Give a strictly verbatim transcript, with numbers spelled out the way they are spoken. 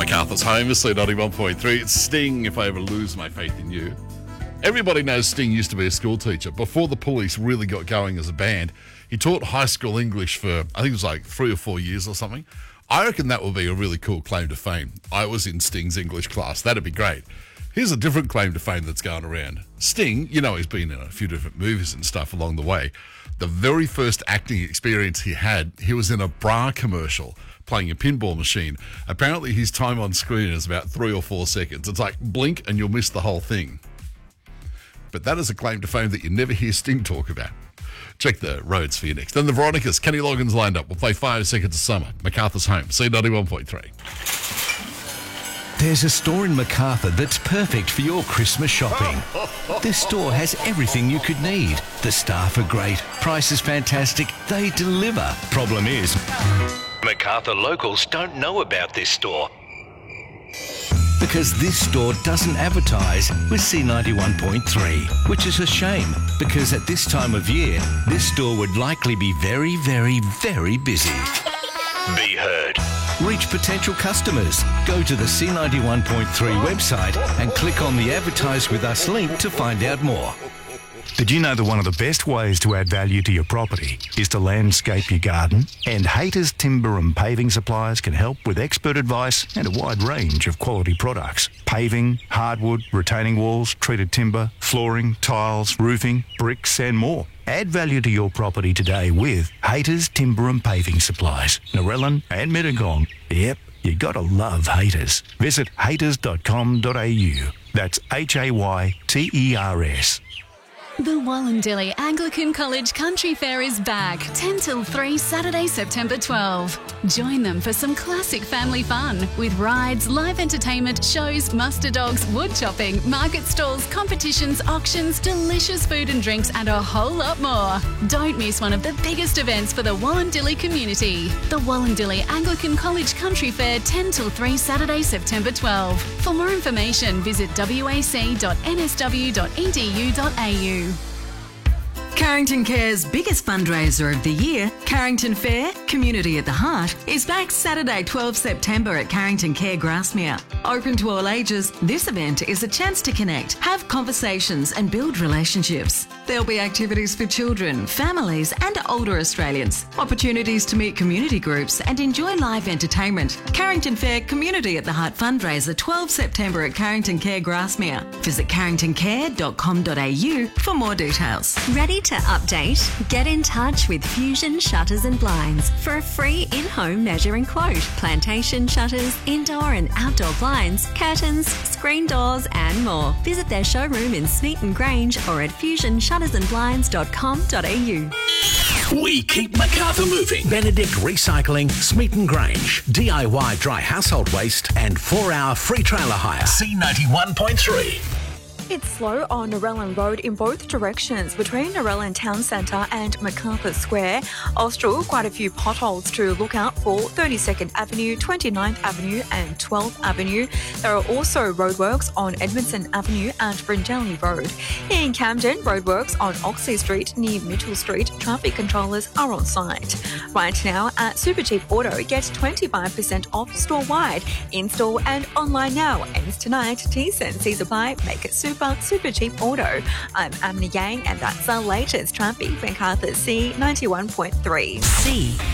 MacArthur's Home, C ninety-one point three. It's Sting, If I Ever Lose My Faith in You. Everybody knows Sting used to be a school teacher. Before the Police really got going as a band, he taught high school English for, I think it was like three or four years or something. I reckon that would be a really cool claim to fame. I was in Sting's English class. That'd be great. Here's a different claim to fame that's going around. Sting, you know he's been in a few different movies and stuff along the way. The very first acting experience he had, he was in a bra commercial playing a pinball machine. Apparently his time on screen is about three or four seconds. It's like blink and you'll miss the whole thing. But that is a claim to fame that you never hear Sting talk about. Check the roads for you next. Then the Veronicas, Kenny Loggins lined up. We'll play Five Seconds of Summer. MacArthur's Home, C ninety-one point three. There's a store in MacArthur that's perfect for your Christmas shopping. This store has everything you could need. The staff are great, price is fantastic, they deliver. Problem is, MacArthur locals don't know about this store. Because this store doesn't advertise with C ninety-one point three, which is a shame, because at this time of year, this store would likely be very, very, very busy. Be heard. Reach potential customers. Go to the C ninety-one point three website and click on the Advertise With Us link to find out more. Did you know that one of the best ways to add value to your property is to landscape your garden? And Haters Timber and Paving Supplies can help with expert advice and a wide range of quality products. Paving, hardwood, retaining walls, treated timber, flooring, tiles, roofing, bricks and more. Add value to your property today with Haters Timber and Paving Supplies, Narellan and Mittagong. Yep, you gotta love Haters. Visit haters dot com dot a u. That's H A Y T E R S. The Wallandilly Anglican College Country Fair is back, ten till three, Saturday, September twelfth. Join them for some classic family fun with rides, live entertainment, shows, muster dogs, wood chopping, market stalls, competitions, auctions, delicious food and drinks, and a whole lot more. Don't miss one of the biggest events for the Wallandilly community. The Wallandilly Anglican College Country Fair, ten till three, Saturday, September twelfth. For more information, visit w a c dot n s w dot e d u dot a u. Carrington Care's biggest fundraiser of the year, Carrington Fair, Community at the Heart, is back Saturday, twelfth September at Carrington Care Grasmere. Open to all ages, this event is a chance to connect, have conversations and build relationships. There'll be activities for children, families and older Australians, opportunities to meet community groups and enjoy live entertainment. Carrington Fair, Community at the Heart fundraiser, twelfth September at Carrington Care Grasmere. Visit carrington care dot com dot a u for more details. Ready to update? Get in touch with Fusion Shutters and Blinds for a free in-home measuring quote. Plantation shutters, indoor and outdoor blinds, curtains, screen doors and more. Visit their showroom in Smeaton Grange or at fusion shutters and blinds dot com dot a u. We keep MacArthur moving. Benedict Recycling, Smeaton Grange, D I Y dry household waste and four-hour free trailer hire. C ninety-one point three. It's slow on Narellan Road in both directions between Narellan Town Centre and MacArthur Square. Austral, quite a few potholes to look out for: thirty-second Avenue, twenty-ninth Avenue and twelfth Avenue. There are also roadworks on Edmondson Avenue and Brindley Road. In Camden, roadworks on Oxley Street near Mitchell Street. Traffic controllers are on site. Right now at Supercheap Auto, get twenty-five percent off store-wide. In-store and online now. Ends tonight. T's and C's apply. Make it super. Super Cheap Auto. I'm Amna Yang and that's our latest traffic. MacArthur C ninety-one point three. C